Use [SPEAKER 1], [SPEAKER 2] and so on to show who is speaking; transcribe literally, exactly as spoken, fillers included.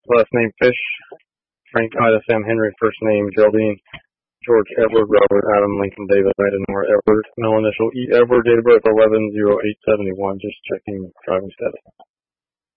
[SPEAKER 1] Last name Fish. Frank Ida Sam Henry. First name Geraldine. George Edward Robert Adam Lincoln David Idenor Edward. Middle initial E Edward. Date of birth eleven oh eight seventy one. Just checking driving status.